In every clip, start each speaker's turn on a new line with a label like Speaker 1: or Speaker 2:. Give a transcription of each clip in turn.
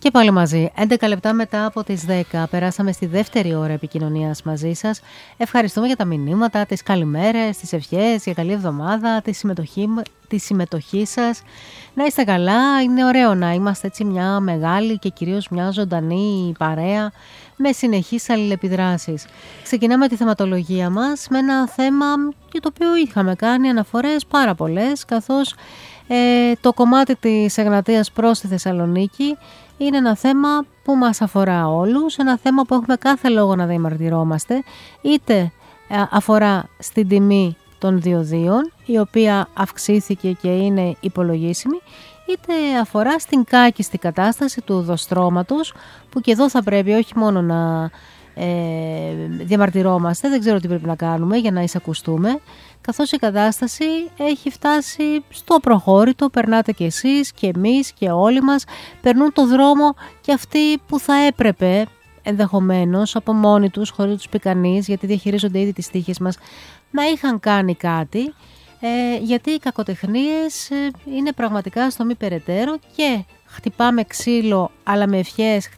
Speaker 1: Και πάλι μαζί, 11 λεπτά μετά από τις 10, περάσαμε στη δεύτερη ώρα επικοινωνίας μαζί σας. Ευχαριστούμε για τα μηνύματα, τις καλημέρες, τις ευχές, για καλή εβδομάδα, τη συμμετοχή σας. Να είστε καλά, είναι ωραίο να είμαστε έτσι μια μεγάλη και κυρίως μια ζωντανή παρέα με συνεχείς αλληλεπιδράσεις. Ξεκινάμε τη θεματολογία μας με ένα θέμα για το οποίο είχαμε κάνει αναφορές πάρα πολλές, καθώς το κομμάτι της Εγνατίας προς τη Θεσσαλονίκη είναι ένα θέμα που μας αφορά όλους, ένα θέμα που έχουμε κάθε λόγο να διαμαρτυρόμαστε, είτε αφορά στην τιμή των διοδίων, η οποία αυξήθηκε και είναι υπολογίσιμη, είτε αφορά στην κάκιστη κατάσταση του οδοστρώματος, που και εδώ θα πρέπει όχι μόνο να διαμαρτυρόμαστε, δεν ξέρω τι πρέπει να κάνουμε για να εισακουστούμε, καθώς η κατάσταση έχει φτάσει στο προχώρητο, περνάτε και εσείς και εμείς και όλοι μας, περνούν το δρόμο και αυτοί που θα έπρεπε ενδεχομένως από μόνοι τους, χωρίς τους πει κανείς, γιατί διαχειρίζονται ήδη τις τύχες μας, να είχαν κάνει κάτι, γιατί οι κακοτεχνίες είναι πραγματικά στο μη περαιτέρω και χτυπάμε ξύλο, αλλά με ευχές,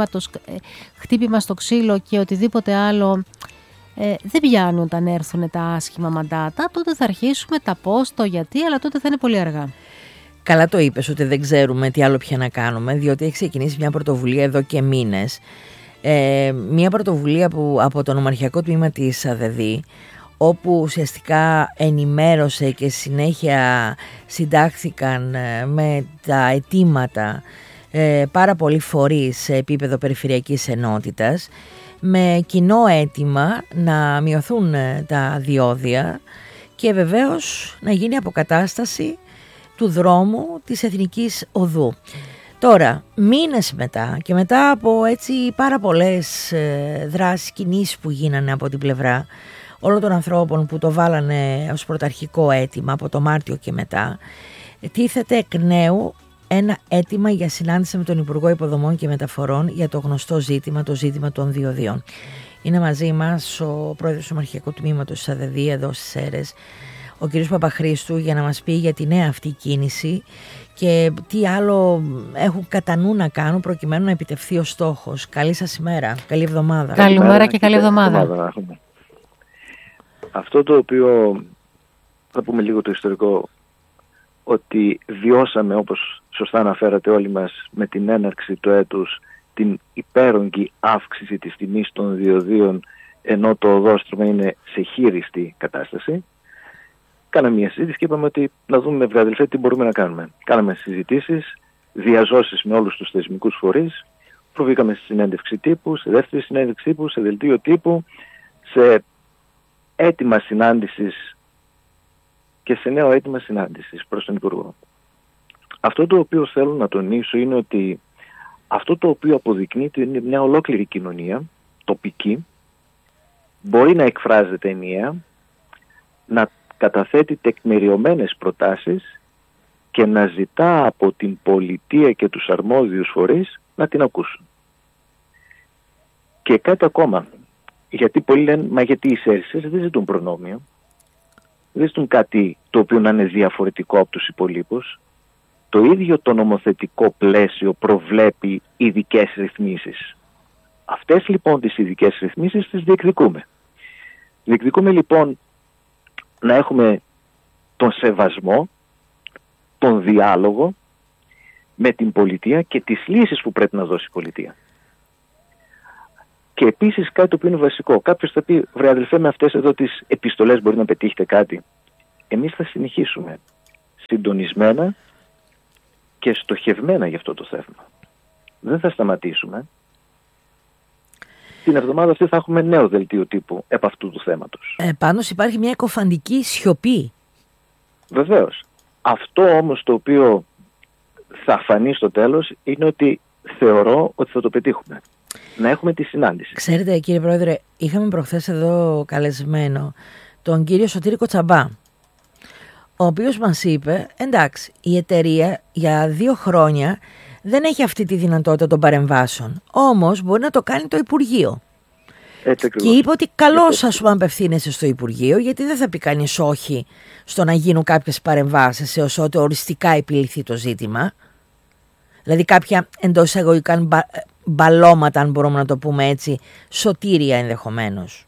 Speaker 1: χτύπημα στο ξύλο και οτιδήποτε άλλο δεν πιάνουν όταν έρθουν τα άσχημα μαντάτα. Τότε θα αρχίσουμε τα πώς, το γιατί, αλλά τότε θα είναι πολύ αργά.
Speaker 2: Καλά το είπες ότι δεν ξέρουμε τι άλλο πια να κάνουμε, διότι έχει ξεκινήσει μια πρωτοβουλία εδώ και μήνες. Μια πρωτοβουλία που από το νομαρχιακό τμήμα της ΑΔΔ, όπου ουσιαστικά ενημέρωσε και συνέχεια συντάχθηκαν με τα αιτήματα πάρα πολλοί φορείς σε επίπεδο περιφερειακής ενότητας, με κοινό αίτημα να μειωθούν τα διόδια και βεβαίως να γίνει αποκατάσταση του δρόμου της Εθνικής Οδού. Τώρα, μήνες μετά και μετά από έτσι πάρα πολλές δράσεις, κινήσεις που γίνανε από την πλευρά όλων των ανθρώπων που το βάλανε ως πρωταρχικό αίτημα από το Μάρτιο και μετά, τίθεται εκ νέου ένα αίτημα για συνάντηση με τον Υπουργό Υποδομών και Μεταφορών για το γνωστό ζήτημα, το ζήτημα των διοδίων. Είναι μαζί μας ο πρόεδρος του Νομαρχιακού Τμήματος της ΑΔΔ εδώ στις Σέρρες, ο κ. Παπαχρήστου, για να μας πει για τη νέα αυτή κίνηση και τι άλλο έχουν κατά νου να κάνουν προκειμένου να επιτευχθεί ο στόχος. Καλή σας ημέρα, καλή εβδομάδα.
Speaker 1: Καλημέρα και καλή εβδομάδα.
Speaker 3: Αυτό το οποίο θα πούμε λίγο το ιστορικό, ότι βιώσαμε, όπως σωστά αναφέρατε όλοι μας, με την έναρξη του έτους την υπέρογγη αύξηση της τιμής των διοδίων, ενώ το οδόστρωμα είναι σε χείριστη κατάσταση. Κάναμε μια συζήτηση και είπαμε ότι να δούμε, βρε αδελφέ, τι μπορούμε να κάνουμε. Κάναμε συζητήσεις, διαζώσεις με όλους τους θεσμικούς φορείς, προβήκαμε στη συνέντευξη τύπου, σε δεύτερη συνέντευξη τύπου, σε δελτίο τύπου, σε έτοιμα συνάντησης και σε νέο έτοιμα συνάντησης προς τον Υπουργό. Αυτό το οποίο θέλω να τονίσω είναι ότι αυτό το οποίο αποδεικνύεται είναι μια ολόκληρη κοινωνία, τοπική, μπορεί να εκφράζεται ενιαία, να καταθέτει τεκμηριωμένες προτάσεις και να ζητά από την πολιτεία και τους αρμόδιους φορείς να την ακούσουν. Και κάτι ακόμα, γιατί πολλοί λένε, μα γιατί οι Σέρσες δεν ζητούν προνόμιο, δεν ζητούν κάτι το οποίο να είναι διαφορετικό από τους υπολείπους. Το ίδιο το νομοθετικό πλαίσιο προβλέπει ειδικές ρυθμίσεις. Αυτές λοιπόν τις ειδικές ρυθμίσεις τις διεκδικούμε. Διεκδικούμε λοιπόν να έχουμε τον σεβασμό, τον διάλογο με την πολιτεία και τις λύσεις που πρέπει να δώσει η πολιτεία. Και επίσης κάτι το οποίο είναι βασικό. Κάποιος θα πει, βρε αδελφέ, με αυτές εδώ τις επιστολές μπορεί να πετύχετε κάτι. Εμείς θα συνεχίσουμε συντονισμένα και στοχευμένα για αυτό το θέμα. Δεν θα σταματήσουμε. Την εβδομάδα αυτή θα έχουμε νέο δελτίο τύπου επ' αυτού του θέματος.
Speaker 2: Πάντως υπάρχει μια εκοφαντική σιωπή.
Speaker 3: Βεβαίως. Αυτό όμως το οποίο θα φανεί στο τέλος είναι ότι θεωρώ ότι θα το πετύχουμε. Να έχουμε τη συνάντηση.
Speaker 2: Ξέρετε, κύριε Πρόεδρε, είχαμε προχθές εδώ καλεσμένο τον κύριο Σωτήρη Κοτσαμπά, ο οποίος μας είπε, εντάξει, η εταιρεία για 2 χρόνια δεν έχει αυτή τη δυνατότητα των παρεμβάσεων, όμως μπορεί να το κάνει το Υπουργείο. Και είπε ότι καλώς ας πούμε απευθύνεσαι στο Υπουργείο, γιατί δεν θα πει κανείς όχι στο να γίνουν κάποιες παρεμβάσεις έως ότου οριστικά επιληθεί το ζήτημα. Δηλαδή κάποια εντός εισαγωγικών μπαλώματα, αν μπορούμε να το πούμε έτσι, σωτήρια ενδεχομένως.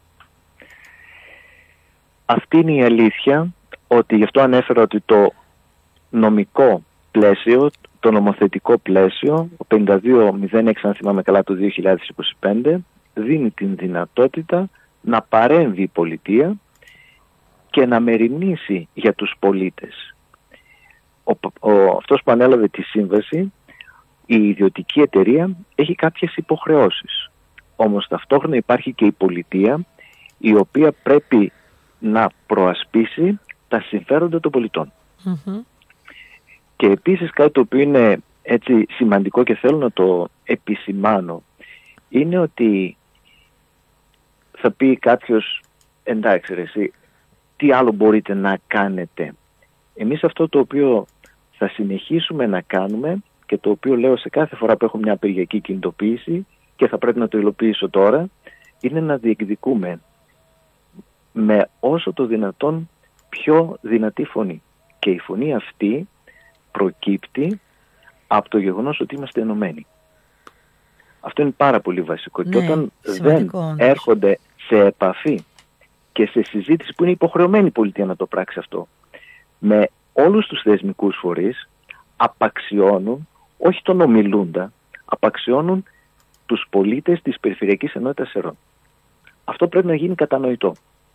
Speaker 3: Αυτή είναι η αλήθεια, ότι γι' αυτό ανέφερα ότι το νομικό πλαίσιο, το νομοθετικό πλαίσιο, ο 5206, αν θυμάμαι καλά, το 2025, δίνει την δυνατότητα να παρέμβει η πολιτεία και να μεριμνήσει για τους πολίτες. Αυτός που ανέλαβε τη σύμβαση, η ιδιωτική εταιρεία, έχει κάποιες υποχρεώσεις. Όμως ταυτόχρονα υπάρχει και η πολιτεία, η οποία πρέπει να προασπίσει τα συμφέροντα των πολιτών. Και επίσης κάτι το οποίο είναι έτσι σημαντικό και θέλω να το επισημάνω, είναι ότι θα πει κάποιος, εντάξει ρε εσύ, τι άλλο μπορείτε να κάνετε? Εμείς αυτό το οποίο θα συνεχίσουμε να κάνουμε και το οποίο λέω σε κάθε φορά που έχω μια απεργιακή κινητοποίηση και θα πρέπει να το υλοποιήσω τώρα, είναι να διεκδικούμε με όσο το δυνατόν πιο δυνατή φωνή. Και η φωνή αυτή προκύπτει από το γεγονός ότι είμαστε ενωμένοι. Αυτό είναι πάρα πολύ βασικό. Ναι, και όταν δεν έρχονται σε επαφή και σε συζήτηση, που είναι υποχρεωμένη η πολιτεία να το πράξει αυτό, με όλους τους θεσμικούς φορείς, απαξιώνουν, όχι τον ομιλούντα, απαξιώνουν τους πολίτες της Περιφερειακής Ενότητας Σερών. Αυτό πρέπει να γίνει κατανοητό.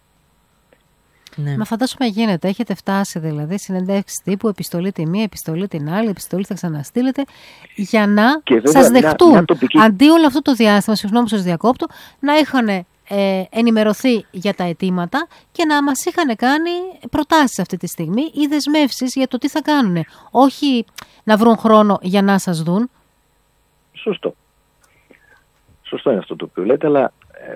Speaker 1: Ναι. Μα φαντάσουμε γίνεται. Έχετε φτάσει δηλαδή συνεντεύξεις τύπου, επιστολή τη μία, επιστολή την άλλη, επιστολή θα ξαναστείλετε, για να σας δεχτούν. Αντί όλο αυτό το διάστημα, συγγνώμη που σας διακόπτω, να είχαν ενημερωθεί για τα αιτήματα και να μας είχαν κάνει προτάσεις αυτή τη στιγμή ή δεσμεύσεις για το τι θα κάνουν. Όχι να βρουν χρόνο για να σας δουν.
Speaker 3: Σωστό. Σωστό είναι αυτό το οποίο λέτε, αλλά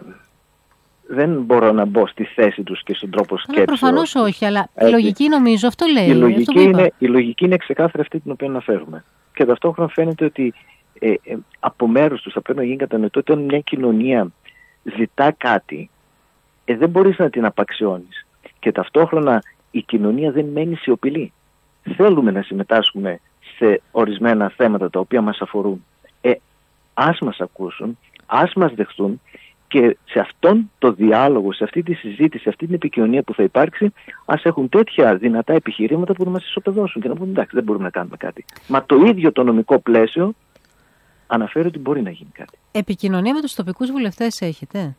Speaker 3: δεν μπορώ να μπω στη θέση τους και στον τρόπο σκέψης.
Speaker 1: Προφανώς όχι, αλλά η λογική νομίζω αυτό λέει.
Speaker 3: Η λογική είναι ξεκάθαρη αυτή την οποία αναφέρουμε. Και ταυτόχρονα φαίνεται ότι από μέρους τους θα πρέπει να γίνει κατανοητό ότι όταν μια κοινωνία ζητά κάτι, δεν μπορείς να την απαξιώνεις. Και ταυτόχρονα η κοινωνία δεν μένει σιωπηλή. Θέλουμε να συμμετάσχουμε σε ορισμένα θέματα τα οποία μας αφορούν. Ας μας ακούσουν, ας μας δεχτούν και σε αυτόν το διάλογο, σε αυτή τη συζήτηση, σε αυτή την επικοινωνία που θα υπάρξει, ας έχουν τέτοια δυνατά επιχειρήματα που να μας ισοπεδώσουν και να πούν εντάξει, δεν μπορούμε να κάνουμε κάτι. Μα το ίδιο το νομικό πλαίσιο αναφέρει ότι μπορεί να γίνει κάτι.
Speaker 1: Επικοινωνία με τους τοπικούς βουλευτές έχετε?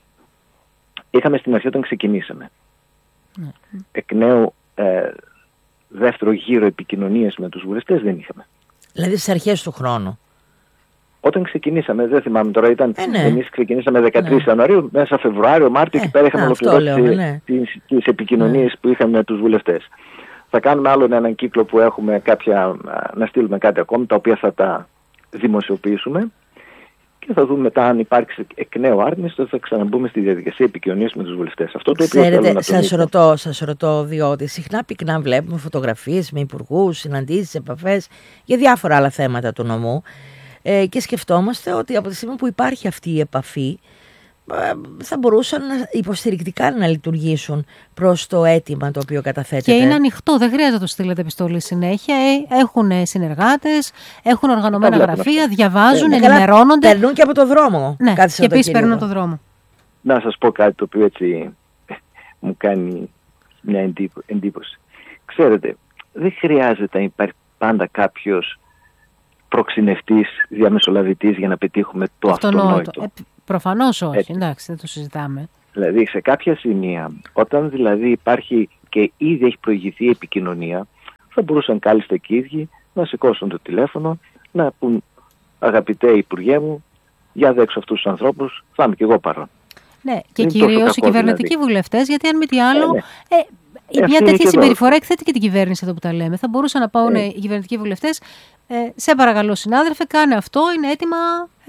Speaker 3: Είχαμε στην αρχή όταν ξεκινήσαμε. Ναι. Εκ νέου δεύτερο γύρο επικοινωνίας με τους βουλευτές δεν είχαμε.
Speaker 2: Δηλαδή στις αρχές του χρόνου?
Speaker 3: Όταν ξεκινήσαμε, δεν θυμάμαι τώρα, εμείς ξεκινήσαμε 13 Ιανουαρίου, μέσα Φεβρουάριο, Μάρτιο και πέρα είχαμε ολοκληρώσει τις επικοινωνίες που είχαμε με τους βουλευτές. Θα κάνουμε άλλον έναν κύκλο που έχουμε να στείλουμε κάτι ακόμη, τα οποία θα τα δημοσιοποιήσουμε και θα δούμε μετά αν υπάρξει εκ νέου άρνηση, τότε θα ξαναμπούμε στη διαδικασία επικοινωνίας με τους βουλευτές. Αυτό το
Speaker 2: ξέρετε, σας ρωτώ διότι συχνά πυκνά βλέπουμε φωτογραφίες με υπουργούς, συναντήσεις, επαφές για διάφορα άλλα θέματα του νομού. Και σκεφτόμαστε ότι από τη στιγμή που υπάρχει αυτή η επαφή θα μπορούσαν υποστηρικτικά να λειτουργήσουν προς το αίτημα το οποίο καταθέτεται.
Speaker 1: Και είναι ανοιχτό, δεν χρειάζεται να το στείλετε επιστολή συνέχεια. Έχουν συνεργάτες, έχουν οργανωμένα γραφεία, διαβάζουν, ενημερώνονται.
Speaker 2: Περνούν και από το δρόμο.
Speaker 1: Ναι, και επίσης παίρνουν από το δρόμο.
Speaker 3: Να σας πω κάτι το οποίο έτσι μου κάνει μια εντύπωση. Ξέρετε, δεν χρειάζεται να υπάρχει πάντα κάποιος προξενευτής, διαμεσολαβητής για να πετύχουμε το αυτονόητο.
Speaker 1: Προφανώς όχι, εντάξει, δεν το συζητάμε.
Speaker 3: Δηλαδή σε κάποια σημεία, όταν δηλαδή υπάρχει και ήδη έχει προηγηθεί η επικοινωνία, θα μπορούσαν κάλλιστα και οι ίδιοι να σηκώσουν το τηλέφωνο, να πούν αγαπητέ Υπουργέ μου, για δέξω αυτούς τους ανθρώπους, θα είμαι και εγώ παρόν.
Speaker 1: Ναι, και κυρίως οι κυβερνητικοί βουλευτές, γιατί αν μη τι άλλο, μια τέτοια συμπεριφορά εκθέτει και την κυβέρνηση εδώ που τα λέμε. Θα μπορούσαν να πάουν οι κυβερνητικοί βουλευτές, σε παρακαλώ συνάδελφε, κάνε αυτό, είναι έτοιμα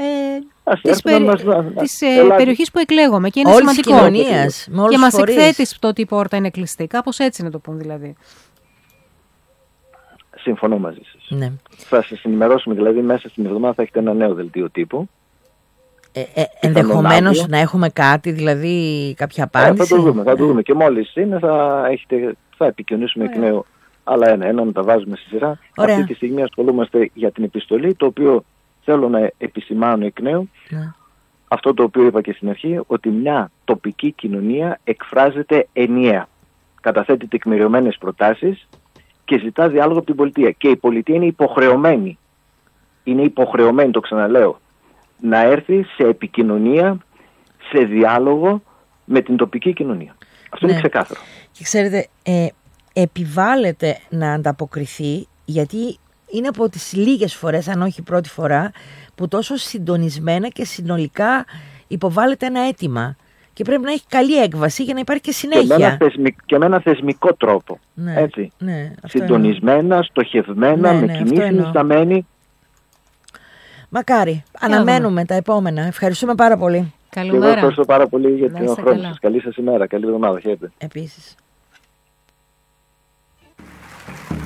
Speaker 1: της περιοχής που εκλέγομαι και είναι σημαντικό. Και μας εκθέτεις το ότι η πόρτα είναι κλειστή. Κάπως έτσι να το πούν δηλαδή.
Speaker 3: Συμφωνώ μαζί σας.
Speaker 2: Ναι.
Speaker 3: Θα σας ενημερώσουμε δηλαδή μέσα στην εβδομάδα θα έχετε ένα νέο δελτίο τύπου.
Speaker 2: Ενδεχομένως να έχουμε κάτι, δηλαδή κάποια απάντηση.
Speaker 3: Θα το δούμε και μόλις είναι θα επικοινωνήσουμε εκ νέου άλλα ένα τα βάζουμε στη σειρά.
Speaker 2: Ωραία.
Speaker 3: Αυτή τη στιγμή ασχολούμαστε για την επιστολή, το οποίο θέλω να επισημάνω εκ νέου.
Speaker 2: Ναι.
Speaker 3: Αυτό το οποίο είπα και στην αρχή, ότι μια τοπική κοινωνία εκφράζεται ενιαία. Καταθέτει τεκμηριωμένες προτάσεις και ζητά διάλογο από την πολιτεία. Και η πολιτεία είναι υποχρεωμένη, το ξαναλέω, να έρθει σε επικοινωνία, σε διάλογο με την τοπική κοινωνία. Αυτό είναι ξεκάθαρο.
Speaker 2: Και ξέρετε, επιβάλλεται να ανταποκριθεί, γιατί είναι από τις λίγες φορές, αν όχι πρώτη φορά, που τόσο συντονισμένα και συνολικά υποβάλλεται ένα αίτημα. Και πρέπει να έχει καλή έκβαση για να υπάρχει και συνέχεια.
Speaker 3: Και με ένα θεσμικό τρόπο.
Speaker 2: Ναι,
Speaker 3: έτσι.
Speaker 2: Ναι,
Speaker 3: συντονισμένα, στοχευμένα, με κοινή συνισταμένη.
Speaker 2: Μακάρι. Αναμένουμε τα επόμενα. Ευχαριστούμε πάρα πολύ.
Speaker 1: Καλημέρα.
Speaker 3: Και εγώ ευχαριστώ πάρα πολύ για την χρόνο σας. Καλή σας ημέρα. Καλή εβδομάδα. Χαίρετε.
Speaker 2: Επίσης.